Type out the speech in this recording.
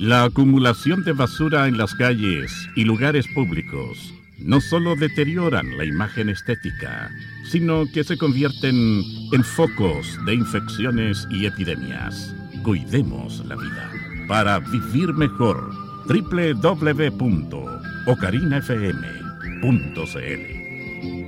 La acumulación de basura en las calles y lugares públicos no solo deterioran la imagen estética, sino que se convierten en focos de infecciones y epidemias. Cuidemos la vida para vivir mejor. www.ocarinafm.cl